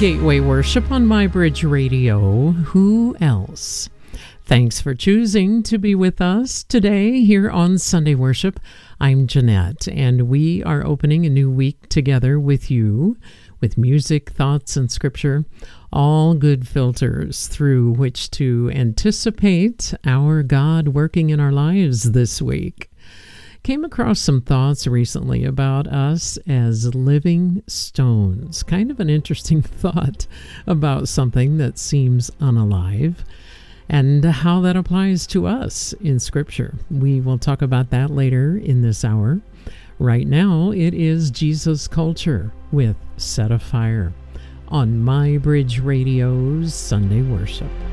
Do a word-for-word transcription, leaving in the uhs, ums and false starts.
Gateway Worship on MyBridge Radio. Who else? Thanks for choosing to be with us today here on Sunday Worship. I'm Jeanette, and we are opening a new week together with you, with music, thoughts, and scripture, all good filters through which to anticipate our God working in our lives this week. Came across some thoughts recently about us as living stones. Kind of an interesting thought about something that seems unalive and how that applies to us in Scripture. We will talk about that later in this hour. Right now, it is Jesus Culture with Set Afire on MyBridge Radio's Sunday Worship.